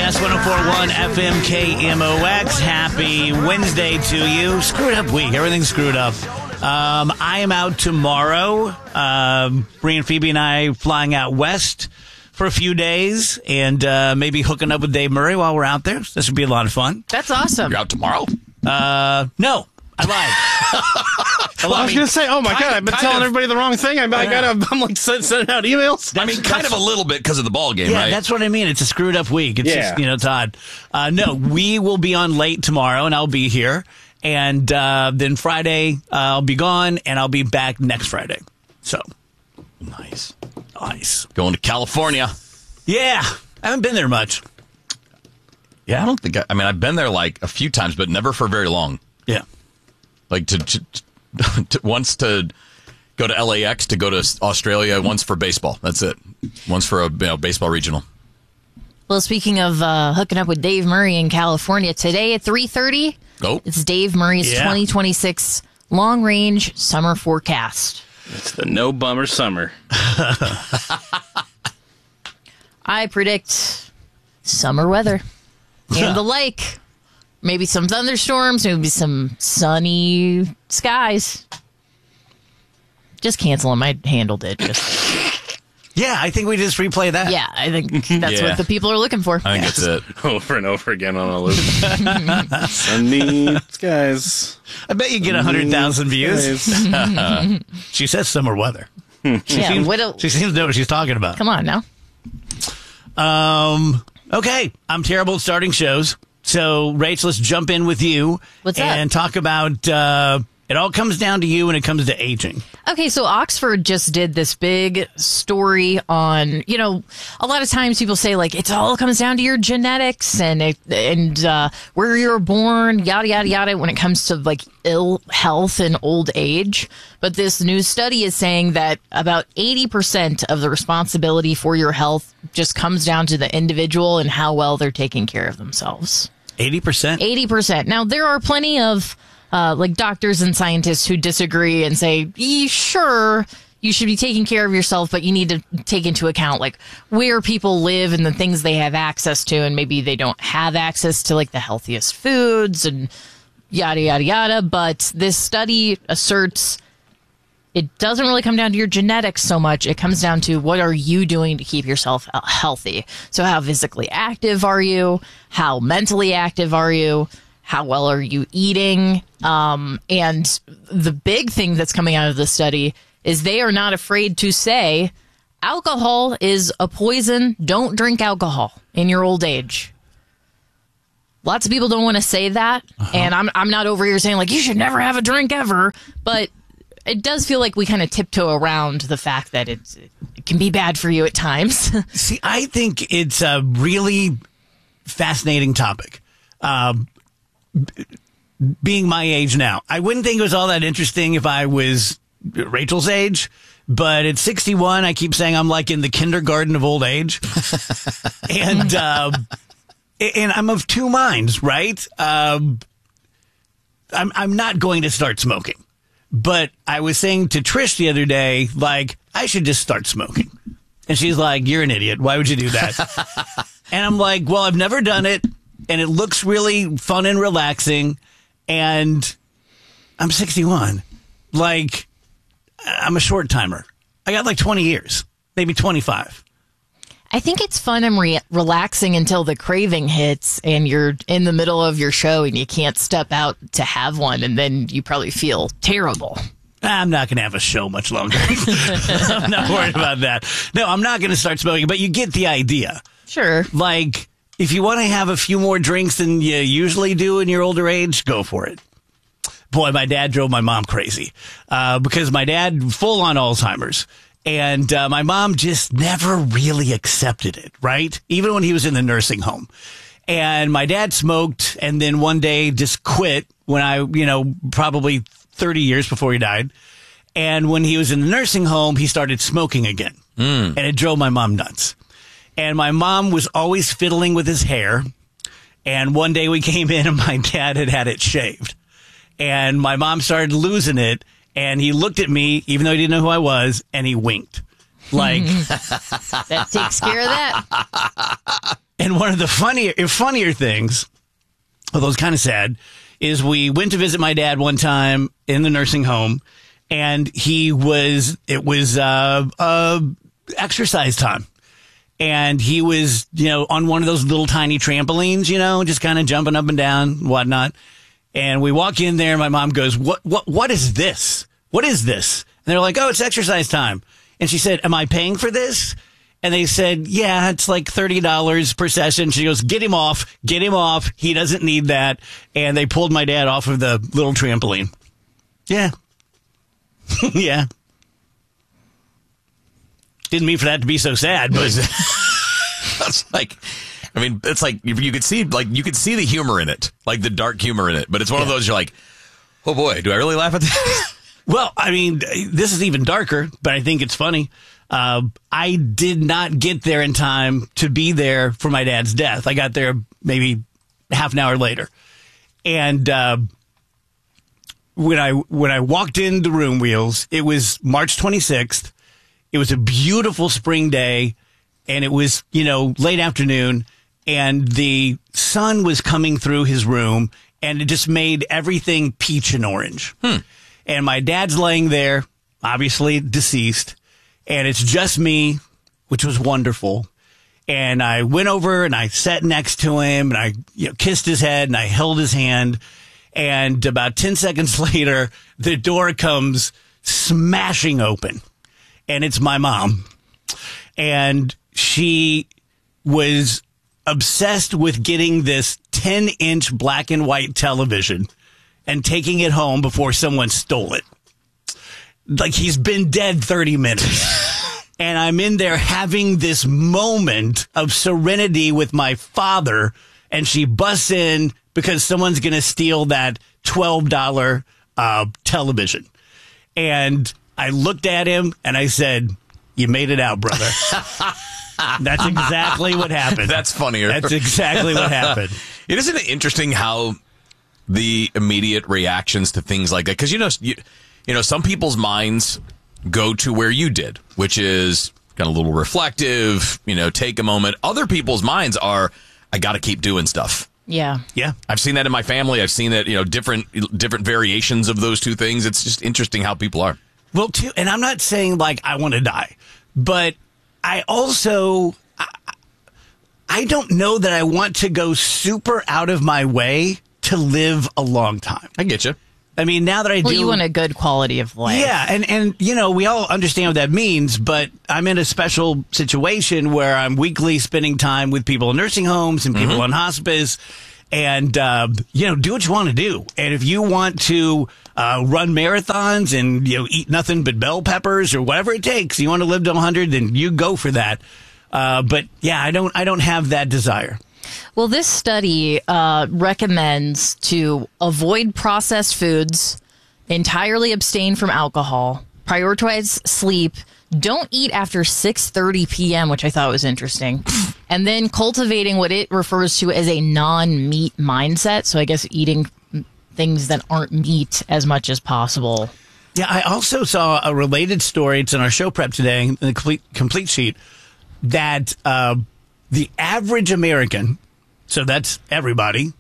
KMOX, 1041 FM KMOX. Happy Wednesday to you. Screwed up week. Everything's screwed up. I am out tomorrow. Bree and Phoebe and I flying out west for a few days and maybe hooking up with Dave Murray while we're out there. This would be a lot of fun. That's awesome. You're out tomorrow? No. I lied. I was going to say, oh my God, I've been telling everybody the wrong thing. I'm like sending out emails. I mean, kind of a little bit because of the ball game, yeah, right? That's what I mean. It's a screwed up week. It's just, it's odd. No, we will be on late tomorrow, and I'll be here. And then Friday, I'll be gone, and I'll be back next Friday. So, Nice. Going to California. Yeah. I haven't been there much. Yeah, I don't think I've been there like a few times, but never for very long. Yeah. Like once to go to LAX, to go to Australia, once for baseball. That's it. Once for a baseball regional. Well, speaking of hooking up with Dave Murray in California, today at 3:30, it's Dave Murray's 2026 long-range summer forecast. It's the no-bummer summer. I predict summer weather and the lake. Maybe some thunderstorms, maybe some sunny skies. Just cancel them. I handled it. Yeah, I think we just replay that. Yeah, I think that's what the people are looking for. I think that's it. Over and over again on a loop. Sunny skies. I bet you get 100,000 views. She says summer weather. She seems to know what she's talking about. Come on now. Okay, I'm terrible at starting shows. So, Rach, let's jump in with you. What's and talk about, it all comes down to you when it comes to aging. Okay, so Oxford just did this big story on, a lot of times people say, like, it all comes down to your genetics and where you were born, yada, yada, yada, when it comes to, like, ill health and old age. But this new study is saying that about 80% of the responsibility for your health just comes down to the individual and how well they're taking care of themselves. 80%? 80%. Now, there are plenty of doctors and scientists who disagree and say, sure, you should be taking care of yourself, but you need to take into account like where people live and the things they have access to, and maybe they don't have access to like the healthiest foods and yada, yada, yada. But this study asserts it doesn't really come down to your genetics so much. It comes down to what are you doing to keep yourself healthy. So how physically active are you? How mentally active are you? How well are you eating? And the big thing that's coming out of the study is they are not afraid to say alcohol is a poison. Don't drink alcohol in your old age. Lots of people don't want to say that. And I'm not over here saying like, you should never have a drink ever. But it does feel like we kind of tiptoe around the fact that it can be bad for you at times. See, I think it's a really fascinating topic. Being my age now, I wouldn't think it was all that interesting if I was Rachel's age, but at 61, I keep saying I'm like in the kindergarten of old age. And I'm of two minds, right? I'm not going to start smoking. But I was saying to Trish the other day, like, I should just start smoking. And she's like, you're an idiot. Why would you do that? And I'm like, well, I've never done it. And it looks really fun and relaxing. And I'm 61. Like, I'm a short timer. I got like 20 years, maybe 25. I think it's fun and relaxing until the craving hits and you're in the middle of your show and you can't step out to have one, and then you probably feel terrible. I'm not going to have a show much longer. I'm not worried about that. No, I'm not going to start smoking, but you get the idea. Sure. Like, if you want to have a few more drinks than you usually do in your older age, go for it. Boy, my dad drove my mom crazy because my dad full on Alzheimer's. And my mom just never really accepted it, right? Even when he was in the nursing home. And my dad smoked and then one day just quit when I, probably 30 years before he died. And when he was in the nursing home, he started smoking again. And it drove my mom nuts. And my mom was always fiddling with his hair. And one day we came in and my dad had it shaved. And my mom started losing it. And he looked at me, even though he didn't know who I was, and he winked. Like, that takes care of that. And one of the funnier things, although it's kind of sad, is we went to visit my dad one time in the nursing home, and it was exercise time. And he was, on one of those little tiny trampolines, just kind of jumping up and down and whatnot. And we walk in there and my mom goes, what is this? What is this? And they're like, oh, it's exercise time. And she said, am I paying for this? And they said, yeah, it's like $30 per session. She goes, get him off. He doesn't need that. And they pulled my dad off of the little trampoline. Yeah. Yeah. Didn't mean for that to be so sad, but it's like, it's like you could see the humor in it, like the dark humor in it. But it's one of those you're like, oh boy, do I really laugh at this? Well, this is even darker, but I think it's funny. I did not get there in time to be there for my dad's death. I got there maybe half an hour later, and when I walked in the room, Wheels, it was March 26th. It was a beautiful spring day, and it was, late afternoon, and the sun was coming through his room, and it just made everything peach and orange. And my dad's laying there, obviously deceased, and it's just me, which was wonderful. And I went over and I sat next to him, and I kissed his head, and I held his hand, and about 10 seconds later, the door comes smashing open. And it's my mom. And she was obsessed with getting this 10-inch black and white television and taking it home before someone stole it. Like, he's been dead 30 minutes. And I'm in there having this moment of serenity with my father, and she busts in because someone's going to steal that $12 television. And I looked at him and I said, you made it out, brother. That's exactly what happened. That's funnier. That's exactly what happened. Isn't it interesting how the immediate reactions to things like that? Because, some people's minds go to where you did, which is kind of a little reflective, take a moment. Other people's minds are, I got to keep doing stuff. Yeah. Yeah. I've seen that in my family. I've seen that, different variations of those two things. It's just interesting how people are. Well, too, and I'm not saying like I want to die, but I also, I don't know that I want to go super out of my way to live a long time. I get you. Now that I do. Well, you want a good quality of life. Yeah. And we all understand what that means, but I'm in a special situation where I'm weekly spending time with people in nursing homes and people in hospice. And, do what you want to do. And if you want to run marathons and, eat nothing but bell peppers or whatever it takes, you want to live to 100, then you go for that. But yeah, I don't have that desire. Well, this study recommends to avoid processed foods, entirely abstain from alcohol, prioritize sleep, don't eat after 6:30 p.m., which I thought was interesting. And then cultivating what it refers to as a non-meat mindset. So I guess eating things that aren't meat as much as possible. Yeah, I also saw a related story. It's in our show prep today, in the complete sheet, that the average American, so that's everybody,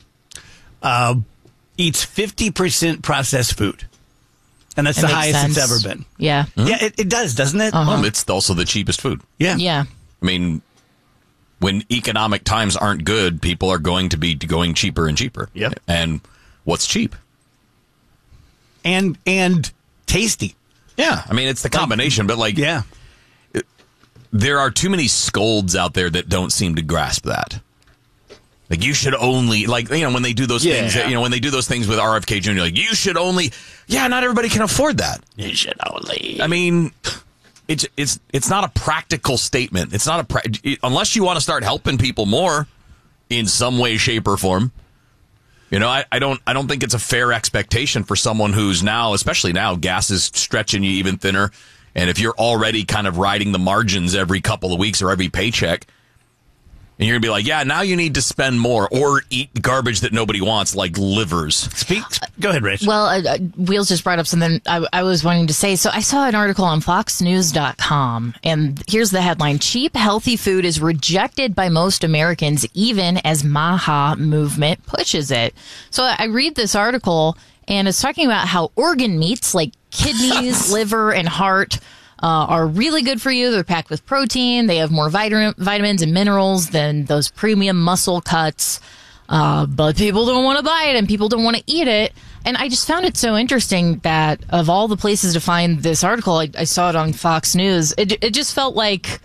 eats 50% processed food. And that's the highest it's ever been. Yeah. Yeah, it does, doesn't it? Well, it's also the cheapest food. Yeah. Yeah. When economic times aren't good, people are going to be going cheaper and cheaper. Yep. And what's cheap? And tasty. Yeah. It's the combination, but yeah. There are too many scolds out there that don't seem to grasp that. Like, you should only, when they do those things, when they do those things with RFK Jr., you should only, not everybody can afford that. You should only. It's not a practical statement. It's not unless you want to start helping people more in some way, shape, or form. I don't think it's a fair expectation for someone who's now, especially now, gas is stretching you even thinner. And if you're already kind of riding the margins every couple of weeks or every paycheck, And you're going to be like, yeah, now you need to spend more or eat garbage that nobody wants, like livers. Go ahead, Rich. Well, Wheels just brought up something I was wanting to say. So I saw an article on foxnews.com, and here's the headline. Cheap, healthy food is rejected by most Americans, even as MAHA movement pushes it. So I read this article, and it's talking about how organ meats like kidneys, liver, and heart are really good for you. They're packed with protein. They have more vitamins and minerals than those premium muscle cuts. But people don't want to buy it and people don't want to eat it. And I just found it so interesting that of all the places to find this article, I saw it on Fox News. It just felt like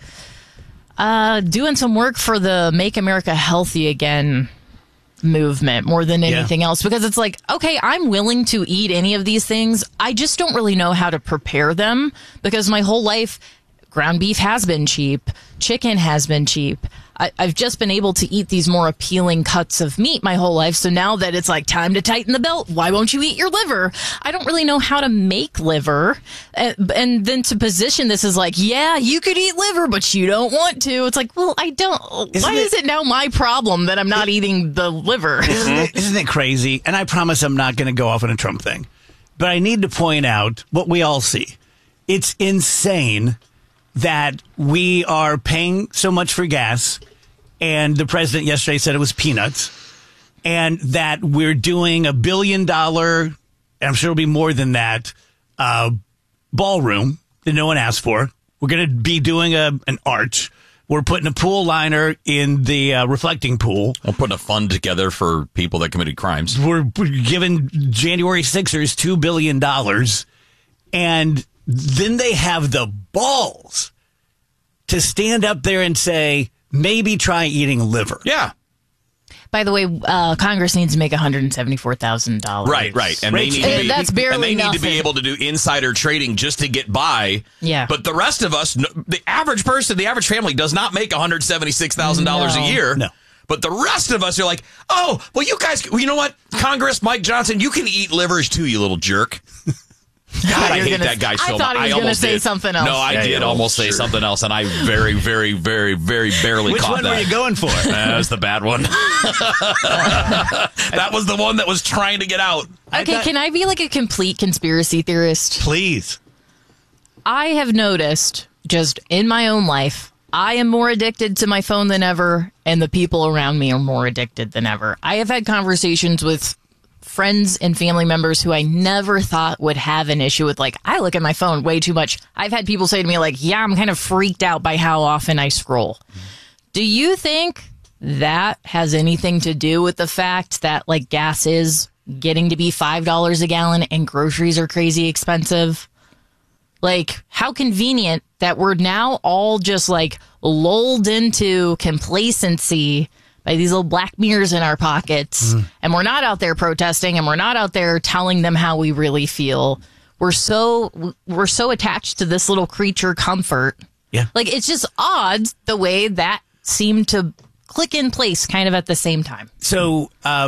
doing some work for the Make America Healthy Again movement more than anything else, because it's like, okay, I'm willing to eat any of these things. I just don't really know how to prepare them, because my whole life ground beef has been cheap, chicken has been cheap. I've just been able to eat these more appealing cuts of meat my whole life. So now that it's like time to tighten the belt, why won't you eat your liver? I don't really know how to make liver. And then to position this as like, yeah, you could eat liver, but you don't want to. It's like, well, I don't. Why is it now my problem that I'm not eating the liver? Isn't it crazy? And I promise I'm not going to go off on a Trump thing. But I need to point out what we all see. It's insane that we are paying so much for gas, and the president yesterday said it was peanuts, and that we're doing $1 billion, and I'm sure it'll be more than that, ballroom that no one asked for. We're going to be doing an arch. We're putting a pool liner in the reflecting pool. I'm putting a fund together for people that committed crimes. We're giving January 6ers $2 billion, and then they have the balls to stand up there and say, maybe try eating liver. Yeah. By the way, Congress needs to make $174,000. Right. And they need to be able to do insider trading just to get by. Yeah. But the rest of us, the average person, the average family does not make $176,000 a year. No. But the rest of us are like, oh, well, you guys, you know what? Congress, Mike Johnson, you can eat livers too, you little jerk. God, I hate that guy so much. I thought he was going to say something else. No, I did almost say something else, and I very, very, very, very barely Which caught that. Which one were you going for? That was the bad one. That was the one that was trying to get out. Okay, can I be like a complete conspiracy theorist? Please. I have noticed, just in my own life, I am more addicted to my phone than ever, and the people around me are more addicted than ever. I have had conversations with friends and family members who I never thought would have an issue with, like, I look at my phone way too much. I've had people say to me, like, yeah, I'm kind of freaked out by how often I scroll. Do you think that has anything to do with the fact that, like, gas is getting to be $5 a gallon and groceries are crazy expensive? Like, how convenient that we're now all just, like, lulled into complacency by these little black mirrors in our pockets, and we're not out there protesting, and we're not out there telling them how we really feel. We're so attached to this little creature comfort. Yeah. Like, it's just odd the way that seemed to click in place kind of at the same time. So,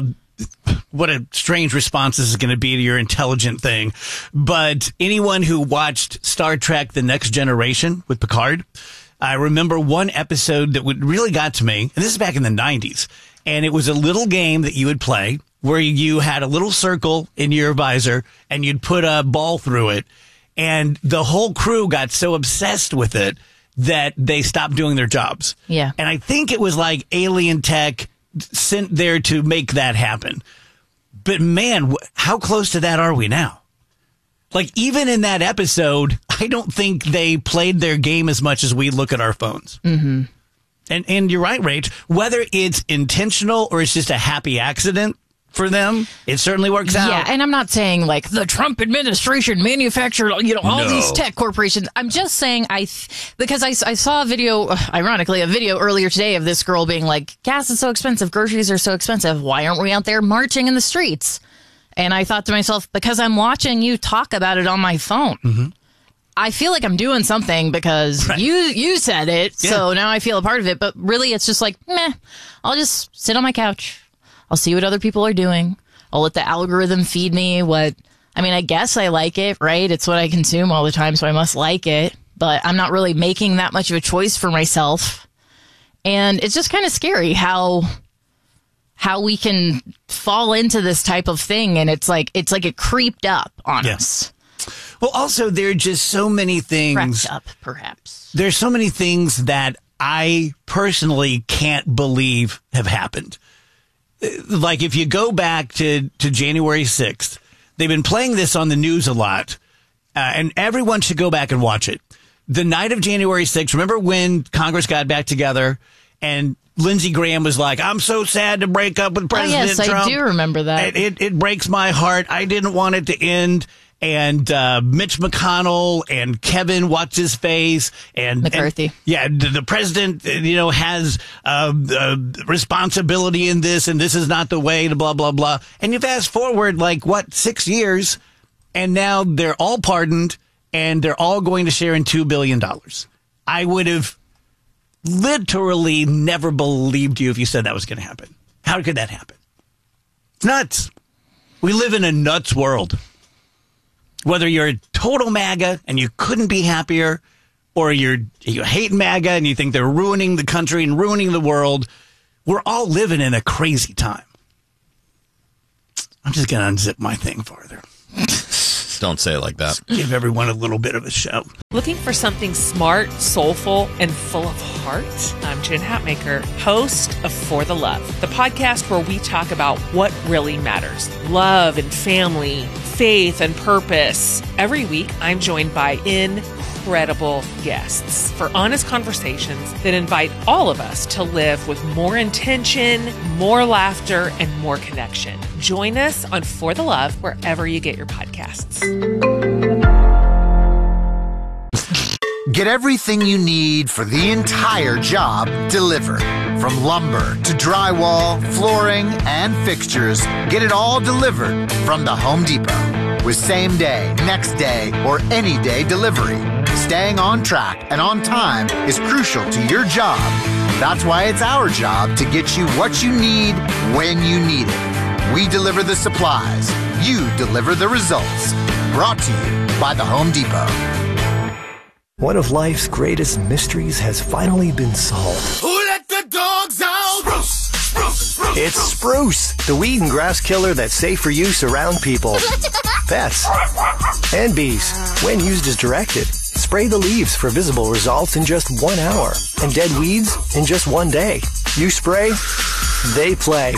what a strange response this is going to be to your intelligent thing. But anyone who watched Star Trek The Next Generation with Picard, I remember one episode that really got to me, and this is back in the 90s, and it was a little game that you would play where you had a little circle in your visor and you'd put a ball through it, and the whole crew got so obsessed with it that they stopped doing their jobs. Yeah. And I think it was like alien tech sent there to make that happen. But man, how close to that are we now? Like, even in that episode, I don't think they played their game as much as we look at our phones. Mm-hmm. And you're right, Rach. Whether it's intentional or it's just a happy accident for them, it certainly works out. Yeah, and I'm not saying, like, the Trump administration manufactured, all these tech corporations. I'm just saying, because I saw a video, ironically, a video earlier today of this girl being like, gas is so expensive, groceries are so expensive, why aren't we out there marching in the streets? And I thought to myself, because I'm watching you talk about it on my phone. Mm-hmm. I feel like I'm doing something because you said it, so now I feel a part of it. But really, it's just like, meh, I'll just sit on my couch. I'll see what other people are doing. I'll let the algorithm feed me I guess I like it, right? It's what I consume all the time, so I must like it. But I'm not really making that much of a choice for myself. And it's just kind of scary how we can fall into this type of thing. And it's like it creeped up on us. Well, also, there are just so many things. Crept up, perhaps. There's so many things that I personally can't believe have happened. Like, if you go back to January 6th, they've been playing this on the news a lot, and everyone should go back and watch it. The night of January 6th, remember when Congress got back together and Lindsey Graham was like, I'm so sad to break up with President Trump. Yes, I do remember that. It breaks my heart. I didn't want it to end. And Mitch McConnell and Kevin, what's his face, and McCarthy. The president, has responsibility in this, and this is not the way to blah blah blah. And you fast forward 6 years, and now they're all pardoned, and they're all going to share in $2 billion. I would have literally never believed you if you said that was going to happen. How could that happen? It's nuts. We live in a nuts world. Whether you're a total MAGA and you couldn't be happier, or you hate MAGA and you think they're ruining the country and ruining the world, we're all living in a crazy time. I'm just going to unzip my thing farther. Don't say it like that. Just give everyone a little bit of a show. Looking for something smart, soulful, and full of heart? I'm Jen Hatmaker, host of For the Love, the podcast where we talk about what really matters. Love and family, faith and purpose. Every week, I'm joined by incredible guests for honest conversations that invite all of us to live with more intention, more laughter, and more connection. Join us on For the Love wherever you get your podcasts. Get everything you need for the entire job delivered. From lumber to drywall, flooring, and fixtures, get it all delivered from the Home Depot. With same day, next day, or any day delivery. Staying on track and on time is crucial to your job. That's why it's our job to get you what you need when you need it. We deliver the supplies. You deliver the results. Brought to you by the Home Depot. One of life's greatest mysteries has finally been solved. Who let the dogs out? Spruce, spruce, spruce. It's Spruce, the weed and grass killer that's safe for use around people, pets, and bees. When used as directed, spray the leaves for visible results in just 1 hour, and dead weeds in just 1 day. You spray, they play.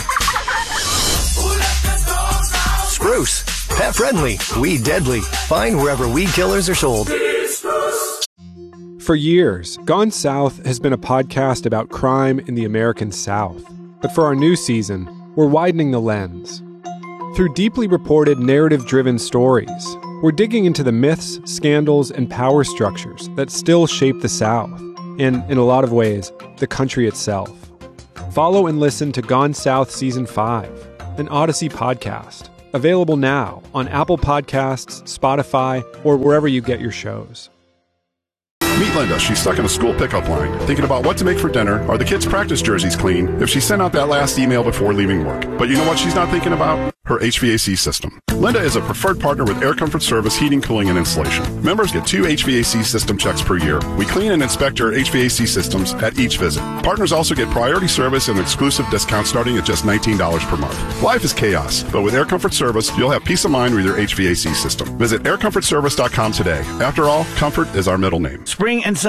Spruce, pet friendly, weed deadly. Find wherever weed killers are sold. For years, Gone South has been a podcast about crime in the American South. But for our new season, we're widening the lens. Through deeply reported, narrative-driven stories, we're digging into the myths, scandals, and power structures that still shape the South, and, in a lot of ways, the country itself. Follow and listen to Gone South Season 5, an Odyssey podcast, available now on Apple Podcasts, Spotify, or wherever you get your shows. Meet Linda. She's stuck in a school pickup line, thinking about what to make for dinner, are the kids' practice jerseys clean, if she sent out that last email before leaving work. But you know what she's not thinking about? Her HVAC system. Linda is a preferred partner with Air Comfort Service Heating, Cooling, and Installation. Members get 2 HVAC system checks per year. We clean and inspect your HVAC systems at each visit. Partners also get priority service and exclusive discounts starting at just $19 per month. Life is chaos, but with Air Comfort Service, you'll have peace of mind with your HVAC system. Visit aircomfortservice.com today. After all, comfort is our middle name. Spring and